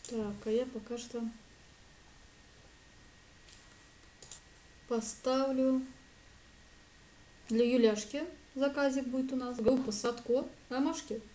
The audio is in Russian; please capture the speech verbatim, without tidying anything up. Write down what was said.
Так, а я пока что поставлю для Юляшки заказик будет у нас группа Садко ромашки.